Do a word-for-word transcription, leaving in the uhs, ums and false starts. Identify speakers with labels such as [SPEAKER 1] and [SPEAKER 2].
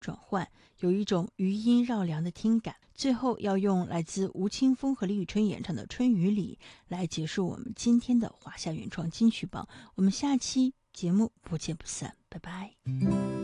[SPEAKER 1] 转换，有一种余音绕梁的听感。最后要用来自吴青峰和李宇春演唱的《春雨里》来结束我们今天的华夏原创金曲榜。我们下期节目不见不散，拜拜。